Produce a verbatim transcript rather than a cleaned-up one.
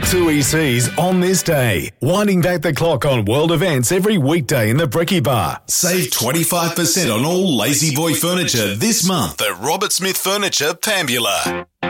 Two E Cs on this day. Winding back the clock on world events every weekday in the Bricky Bar. Save twenty-five percent on all Lazy Boy furniture this month at Robert Smith Furniture, Pambula.